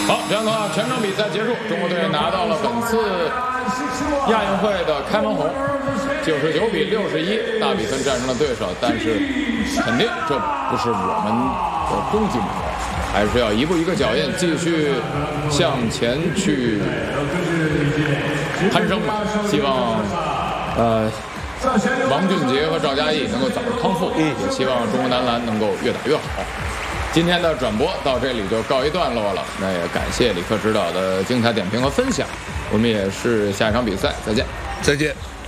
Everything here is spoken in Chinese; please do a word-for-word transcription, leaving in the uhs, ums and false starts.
好，这样的话，全场比赛结束，中国队拿到了本次亚运会的开门红，九十九比六十一，大比分战胜了对手。但是，肯定这不是我们的终极目标，还是要一步一个脚印，继续向前去攀升吧。希望，呃。王俊杰和赵嘉译能够早日康复，也希望中国男篮能够越打越好。今天的转播到这里就告一段落了，那也感谢李克指导的精彩点评和分享。我们也是下一场比赛再见， 再见。